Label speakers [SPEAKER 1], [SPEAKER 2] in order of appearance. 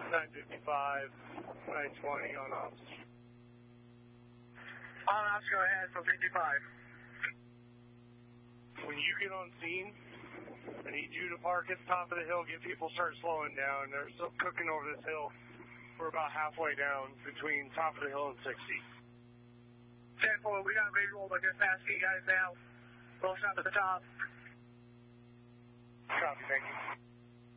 [SPEAKER 1] 955, 920 on ops.
[SPEAKER 2] On ops, go ahead for 55.
[SPEAKER 1] When you get on scene, I need you to park at the top of the hill, get people start slowing down. They're still cooking over this hill. We're about halfway down between top of the hill and 60.
[SPEAKER 2] 10-4, we got visual, but just asking you guys now. Both up at the top.
[SPEAKER 1] Copy, thank you.